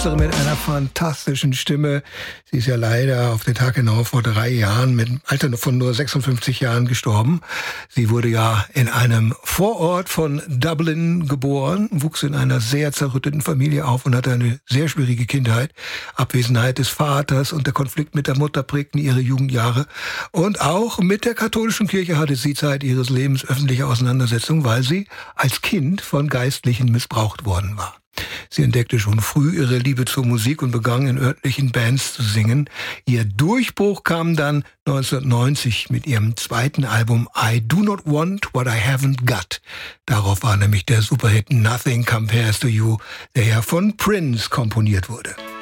Künstlerin mit einer fantastischen Stimme. Sie ist ja leider auf den Tag genau vor 3 Jahren mit einem Alter von nur 56 Jahren gestorben. Sie wurde ja in einem Vorort von Dublin geboren, wuchs in einer sehr zerrütteten Familie auf und hatte eine sehr schwierige Kindheit. Abwesenheit des Vaters und der Konflikt mit der Mutter prägten ihre Jugendjahre. Und auch mit der katholischen Kirche hatte sie Zeit ihres Lebens öffentliche Auseinandersetzungen, weil sie als Kind von Geistlichen missbraucht worden war. Sie entdeckte schon früh ihre Liebe zur Musik und begann in örtlichen Bands zu singen. Ihr Durchbruch kam dann 1990 mit ihrem zweiten Album I Do Not Want What I Haven't Got. Darauf war nämlich der Superhit Nothing Compares to You, der ja von Prince komponiert wurde.